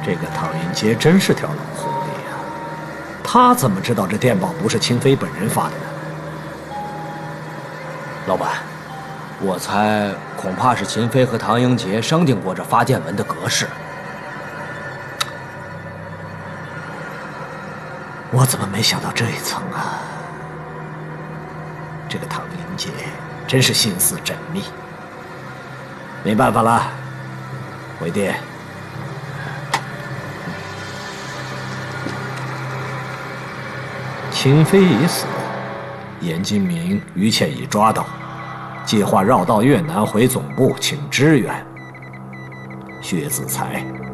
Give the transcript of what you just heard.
这个唐英杰真是条老狐狸呀！他怎么知道这电报不是清妃本人发的呢？ 老板，我猜恐怕是秦飞和唐英杰商定过这发电文的格式。 我怎么没想到这一层啊？这个唐英杰真是心思缜密。没办法了，回殿。清妃已死，严金明、于倩已抓到，计划绕道越南回总部请支援。薛子才